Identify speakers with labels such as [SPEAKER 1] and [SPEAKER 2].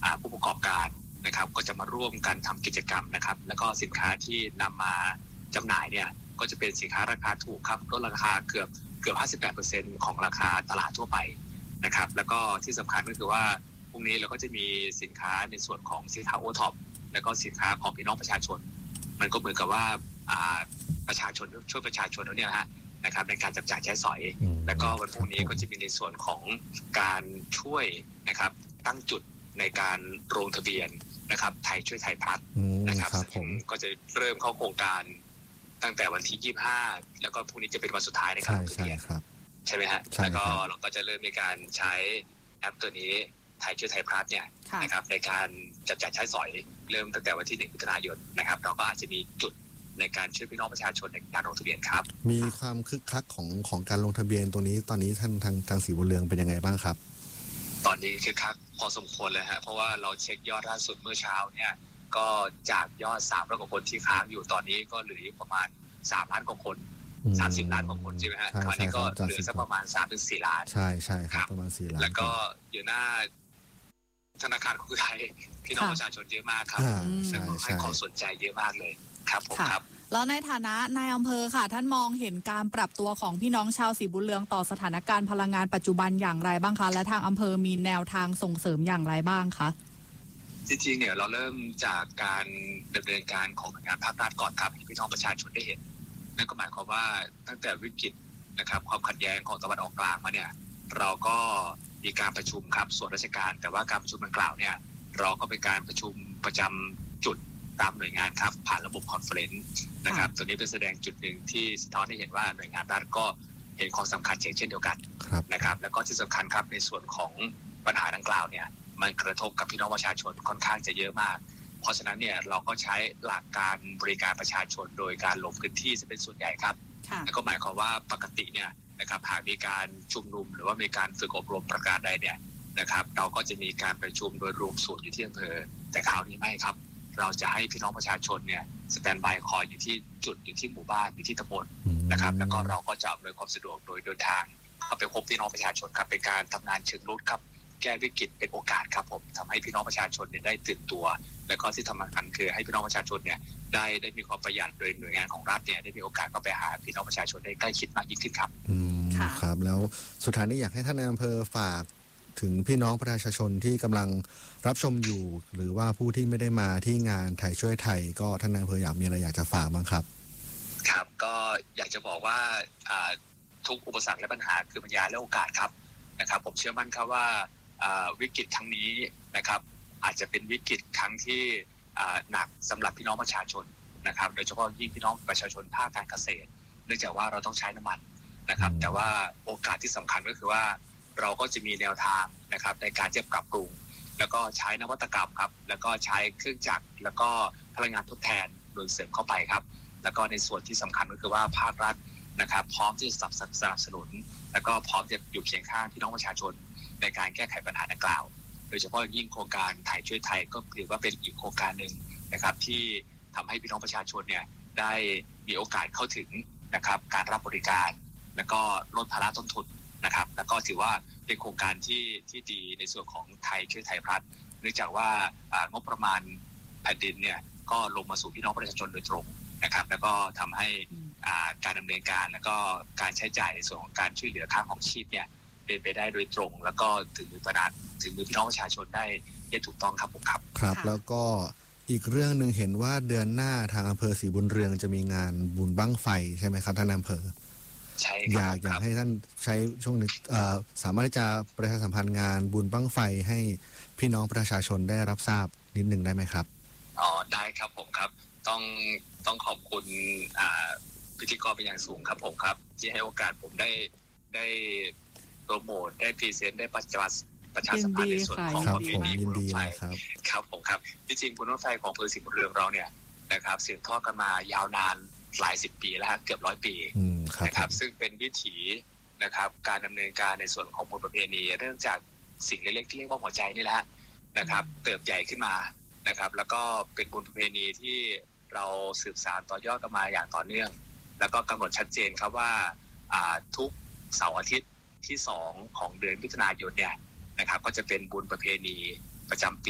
[SPEAKER 1] ผู้ประกอบการนะครับก็จะมาร่วมกันทำกิจกรรมนะครับแล้วก็สินค้าที่นำมาจำหน่ายเนี่ยก็จะเป็นสินค้าราคาถูกครับลดราคาเกือบ 58% ของราคาตลาดทั่วไปนะครับแล้วก็ที่สำคัญก็คือว่าพรุ่งนี้เราก็จะมีสินค้าในส่วนของสินค้าโอท็อปแล้วก็สินค้าของพี่น้องประชาชนมันก็เหมือนกับว่าประชาชนช่วยประชาชนเนี่ยนะครับในการจับจ่ายใช้สอยแล้วก็วันพรุ่งนี้ก็จะมีในส่วนของการช่วยนะครับตั้งจุดในการลงทะเบียนนะครับไทยช่วยไทยพัฒน์นะครับซึ่งก็จะเริ่มเข้าโครงการตั้งแต่วันที่25แล้วก็พรุ่งนี้จะเป็นวันสุดท้ายในการลงทะเบียนใช่ไหมฮะแล้วก็เราก็จะเริ่มในการใช้แอปตัวนี้ไทยช่วยไทยพัฒน์เนี่ยนะครับในการจับจ่ายใช้สอยเริ่มตั้งแต่วันที่1 มิถุนายนนะครับเราก็อาจจะมีจุดในการช่วยพี่น้องประชาชนในการลงทะเบียนครับ
[SPEAKER 2] มีความคึกคักของการลงทะเบียนตรงนี้ตอนนี้ทางศรีบุญเรืองเป็นยังไงบ้างครับ
[SPEAKER 1] ตอนนี้คึกคักพอสมควรเลยฮะเพราะว่าเราเช็คยอดล่าสุดเมื่อเช้าเนี่ยก็จากยอด300 กว่าคนที่ค้างอยู่ตอนนี้ก็เหลือประมาณ3 ล้านกว่าคน30 ล้านกว่าคนใช่ไหมฮะคราวนี้ก็เหลือสักประมาณ3-4 ล้าน
[SPEAKER 2] ใช่ครับประมาณ4 ล้าน
[SPEAKER 1] แล้วก็อยู่หน้าธนาคารกรุงไทยพี่น้องประชาชนเยอะมากครับให้ความสนใจเยอะมากเลยครับผมครับ
[SPEAKER 3] แล้วในฐานะนายอำเภอค่ะท่านมองเห็นการปรับตัวของพี่น้องชาวศรีบุญเรืองต่อสถานการณ์พลังงานปัจจุบันอย่างไรบ้างคะและทางอำเภอมีแนวทางส่งเสริมอย่างไรบ้างคะ
[SPEAKER 1] จริงๆเนี่ยเราเริ่มจากการดำเนินการของหน่วยงานภาครัฐก่อนครับให้พี่น้องประชาชนได้เห็นนั่นก็หมายความว่าตั้งแต่วิกฤตนะครับความขัดแย้งของตะวันออกกลางมาเนี่ยเราก็มีการประชุมครับส่วนราชการแต่ว่าการประชุมดังกล่าวเนี่ยเราก็เป็นการประชุมประจำจุดตามหน่วยงานครับผ่านระบบคอนเฟอเรนซ์นะครับตัวนี้เป็นแสดงจุดหนึ่งที่สะท้อนให้เห็นว่าหน่วยงานรัฐก็เห็นความสำคัญเช่นเดียวกันนะครับแล้วก็ที่สำคัญครับในส่วนของปัญหาดังกล่าวเนี่ยมันกระทบกับพี่น้องประชาชนค่อนข้างจะเยอะมากเพราะฉะนั้นเนี่ยเราก็ใช้หลักการบริการประชาชนโดยการลงพื้นที่จะเป็นส่วนใหญ่ครับและก็หมายความว่าปกติเนี่ยนะครับหากมีการชุมนุมหรือว่ามีการฝึกอบรมประการใดเนี่ยนะครับเราก็จะมีการประชุมโดยรวมศูนย์อยู่ที่อำเภอแต่คราวนี้ไม่ครับเราจะให้พี่น้องประชาชนเนี่ยสแตนบายคอยอยู่ที่จุดอยู่ที่หมู่บ้านอยู่ที่ตำบลนะครับแล้วก็เราก็จะอำนวยความสะดวกโดยเดินทางเข้าไปพบพี่น้องประชาชนครับเป็นการทำงานเชิงรุกครับแก้วิกฤตเป็นโอกาสครับผมทำให้พี่น้องประชาชนเนี่ยได้ตื่นตัวและก็ที่สำคัญคือให้พี่น้องประชาชนเนี่ยได้มีความประหยัดโดยหน่วยงานของรัฐเนี่ยได้มีโอกาสเข้าไปหาพี่น้องประชาชนได้ใกล้ชิดมากยิ่งขึ้นครับ
[SPEAKER 2] ครับแล้วสุดท้ายนี้อยากให้ท่านนายอำเภอฝากถึงพี่น้องประชาชนที่กำลังรับชมอยู่หรือว่าผู้ที่ไม่ได้มาที่งานไทยช่วยไทยก็ท่านนายอำเภออยากมีอะไรอยากจะฝากบ้างครับ
[SPEAKER 1] ครับก็อยากจะบอกว่าทุกอุปสรรคและปัญหาคือปัญญาและโอกาสครับนะครับผมเชื่อมั่นครับว่าวิกฤตครั้งนี้นะครับอาจจะเป็นวิกฤตครั้งที่หนักสำหรับพี่น้องประชาชนนะครับโดยเฉพาะยิ่งพี่น้องประชาชนภาคการเกษตรเนื่องจากว่าเราต้องใช้น้ำมันนะครับแต่ว่าโอกาสที่สำคัญก็คือว่าเราก็จะมีแนวทางนะครับในการจะปรับปรุงแล้วก็ใช้นวัตกรรมครับแล้วก็ใช้เครื่องจักรแล้วก็พลังงานทดแทนโดยเสริมเข้าไปครับแล้วก็ในส่วนที่สำคัญก็คือว่าภาครัฐนะครับพร้อมที่จะสนับสนุนแล้วก็พร้อมจะอยู่เคียงข้างพี่น้องประชาชนในการแก้ไขปัญหาดังกล่าวโดยเฉพาะยิ่งโครงการไทยช่วยไทยก็ถือว่าเป็นอีกโครงการหนึ่งนะครับที่ทำให้พี่น้องประชาชนเนี่ยได้มีโอกาสเข้าถึงนะครับการรับบริการแล้วก็ลดภาระต้นทุนนะครับแล้วก็ถือว่าเป็นโครงการที่ดีในส่วนของไทยช่วยไทยพัฒน์เนื่องจากว่างบประมาณแผ่นดินเนี่ยก็ลงมาสู่พี่น้องประชาชนโดยตรงนะครับแล้วก็ทำให้การดำเนินการแล้วก็การใช้จ่ายในส่วนของการช่วยเหลือค่าของชีพเนี่ยเป็นไปได้โดยตรงแล้วก็ถึงมือพี่น้องประชาชนได้อย่างถูกต้องครับผมครับ
[SPEAKER 2] ครับแล้วก็อีกเรื่องนึงเห็นว่าเดือนหน้าทางอำเภอศรีบุญเรืองจะมีงานบุญบั้งไฟใช่ไหมครับท่านอำเภอ
[SPEAKER 1] ใช่
[SPEAKER 2] อยากให้ท่านใช้ช่วงนี้สามารถที่จะประชาสัมพันธ์งานบุญบั้งไฟให้พี่น้องประชาชนได้รับทราบนิดนึงได้ไหมครับ
[SPEAKER 1] ได้ครับผมครับต้องขอบคุณพิธีกรเป็นอย่างสูงครับผมครับที่ให้โอกาสผมได้โปรโมทได้พรีเซนต์ได้ประชาสัมพันธ์ในส่วนของประเพณีบุญบั้งไฟครับผมครับที่จริงบุญบั้งไฟของอำเภอศรีบุญเรืองเราเนี่ยนะครับสืบทอดกันมายาวนานหลาย10 ปีแล้วเกือบ100 ปีนะครับซึ่งเป็นวิถีนะครับการดำเนินการในส่วนของบุญประเพณีเริ่มจากสิ่งเล็กๆที่เรียกว่าหัวใจนี่แหละนะครับเติบใหญ่ขึ้นมานะครับแล้วก็เป็นบุญประเพณีที่เราสืบสานต่อยอดกันมาอย่างต่อเนื่องแล้วก็กำหนดชัดเจนครับว่าทุกเสาร์อาทิตย์ที่2ของเดือนมิถุนายนเนี่ยนะครับก็จะเป็นบุญประเพณีประจำปี